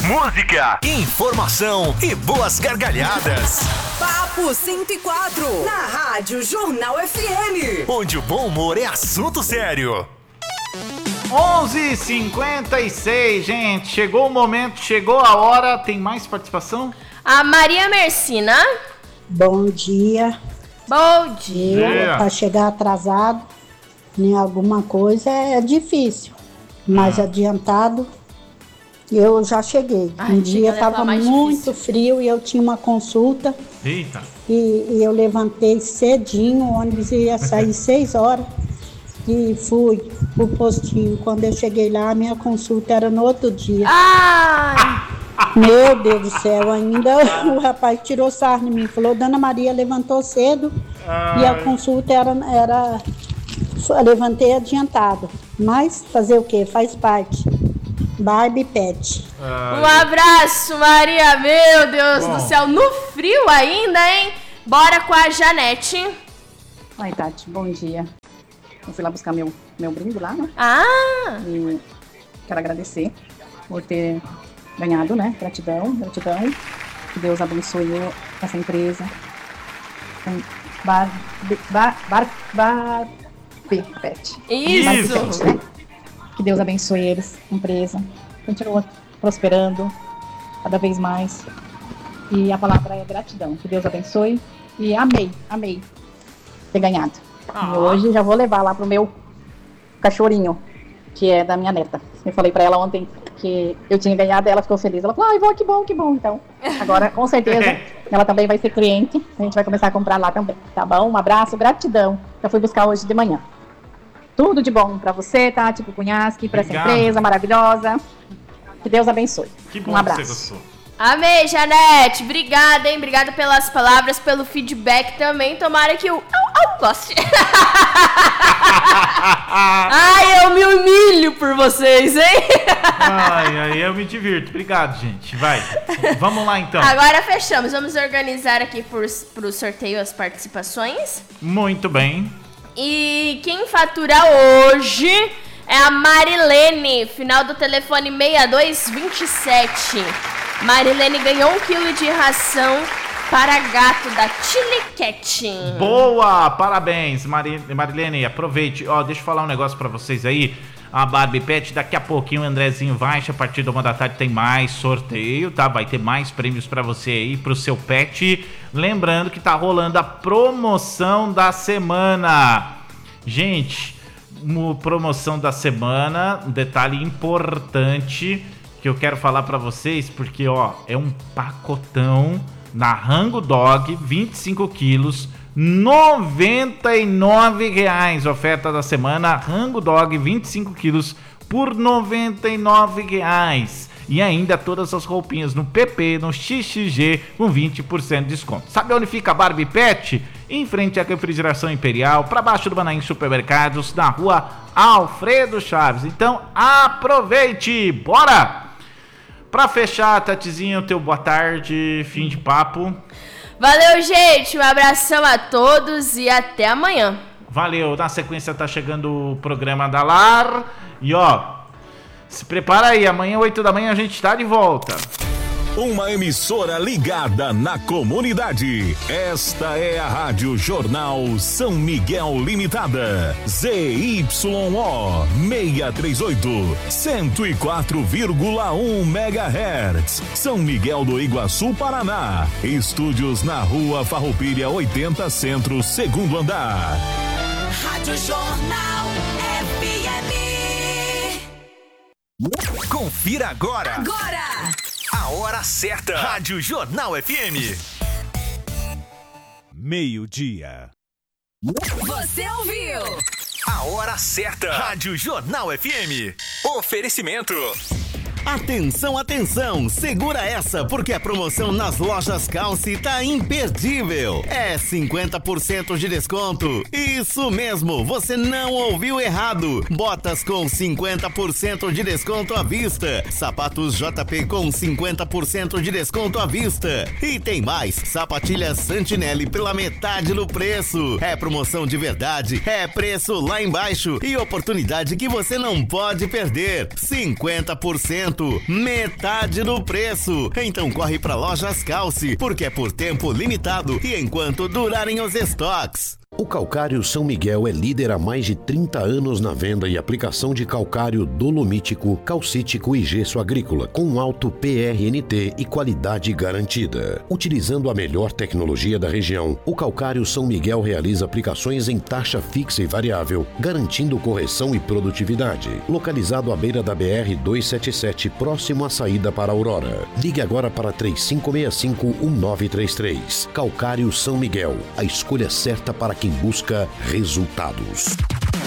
música, informação e boas gargalhadas. Papo 104, na Rádio Jornal FM. Onde o bom humor é assunto sério. 11h56, gente. Chegou o momento, chegou a hora. Tem mais participação? A Maria Mercina. Bom dia. Bom dia. Para chegar atrasado em alguma coisa é difícil, mas adiantado eu já cheguei. Um dia estava muito frio e eu tinha uma consulta. Eita. E eu levantei cedinho, o ônibus ia sair 6 horas e fui pro postinho. Quando eu cheguei lá, a minha consulta era no outro dia. Meu Deus do céu, ainda o rapaz tirou sarro em mim, falou, Dona Maria levantou cedo e a consulta era levantei adiantado, mas fazer o que? Faz parte. Barbie Pet. Um abraço, Maria, meu Deus do céu, no frio ainda, hein? Bora com a Janete. Oi, Tati, bom dia. Eu fui lá buscar meu brinde lá, né? E quero agradecer por ter ganhado, né? Gratidão. Que Deus abençoe essa empresa. Barbie Pet. Isso! Pet, né? Que Deus abençoe eles, empresa. Continua prosperando cada vez mais. E a palavra é gratidão. Que Deus abençoe. E amei ter ganhado. E hoje já vou levar lá pro meu cachorrinho, que é da minha neta. Eu falei pra ela ontem que eu tinha ganhado, ela ficou feliz. Ela falou, vó, que bom. Então, agora com certeza ela também vai ser cliente. A gente vai começar a comprar lá também, tá bom? Um abraço, gratidão. Eu fui buscar hoje de manhã. Tudo de bom pra você, Tati, pro Cunhasque, pra essa empresa maravilhosa. Que Deus abençoe. Que bom um abraço. Que você gostou. Amei, Janete. Obrigada, hein? Obrigada pelas palavras, pelo feedback também. Tomara que eu goste. Ai, eu me humilho por vocês, hein? Ai, eu me divirto. Obrigado, gente. Vai. Vamos lá, então. Agora fechamos. Vamos organizar aqui pro sorteio as participações. Muito bem. E quem fatura hoje é a Marilene, final do telefone 6227. Marilene ganhou 1 kg de ração para gato da Chili Cat. Boa, parabéns, Marilene, aproveite. Deixa eu falar um negócio pra vocês aí. A Barbie Pet, daqui a pouquinho o Andrezinho vai, a partir da 1 da tarde tem mais sorteio, tá? Vai ter mais prêmios pra você aí, pro seu pet. Lembrando que tá rolando a promoção da semana. Gente, promoção da semana, um detalhe importante que eu quero falar pra vocês, porque é um pacotão na Rango Dog, 25 quilos, R$99. Oferta da semana, Rango Dog, 25 quilos por R$99. E ainda todas as roupinhas no PP, no XXG, com 20% de desconto. Sabe onde fica a Barbie Pet? Em frente à Refrigeração Imperial, para baixo do Manaim Supermercados, na rua Alfredo Chaves. Então, aproveite! Bora! Pra fechar, Tatizinha, o teu boa tarde, fim de papo. Valeu, gente! Um abração a todos e até amanhã. Valeu! Na sequência tá chegando o programa da Lar. E se prepara aí, amanhã 8 da manhã a gente tá de volta. Uma emissora ligada na comunidade. Esta é a Rádio Jornal São Miguel Limitada. ZYO 638, 104,1 MHz. São Miguel do Iguaçu, Paraná. Estúdios na Rua Farroupilha 80 Centro, segundo andar. Rádio Jornal FM. Confira agora. A hora certa. Rádio Jornal FM. Meio-dia. Você ouviu? A hora certa. Rádio Jornal FM. Oferecimento. Atenção, atenção! Segura essa, porque a promoção nas lojas Calce tá imperdível. É 50% de desconto. Isso mesmo, você não ouviu errado. Botas com 50% de desconto à vista. Sapatos JP com 50% de desconto à vista. E tem mais, sapatilhas Santinelli pela metade do preço. É promoção de verdade, é preço lá embaixo e oportunidade que você não pode perder. 50% oferecimento, metade do preço. Então corre pra Lojas Calce, porque é por tempo limitado e enquanto durarem os estoques. O Calcário São Miguel é líder há mais de 30 anos na venda e aplicação de calcário dolomítico, calcítico e gesso agrícola, com alto PRNT e qualidade garantida. Utilizando a melhor tecnologia da região, o Calcário São Miguel realiza aplicações em taxa fixa e variável, garantindo correção e produtividade. Localizado à beira da BR-277, próximo à saída para Aurora. Ligue agora para 3565-1933. Calcário São Miguel, a escolha certa para quem busca resultados.